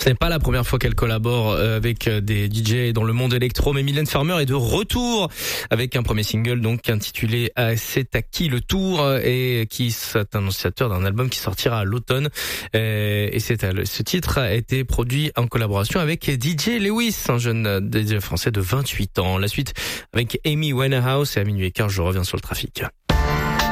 Ce n'est pas la première fois qu'elle collabore avec des DJ dans le monde électro, mais Mylène Farmer est de retour avec un premier single donc intitulé C'est à qui le tour et qui est annonciateur d'un album qui sortira à l'automne. Et ce titre a été produit en collaboration avec DJ Lewis, un jeune DJ français de 28 ans. La suite avec Amy Winehouse et à minuit 15, je reviens sur le trafic.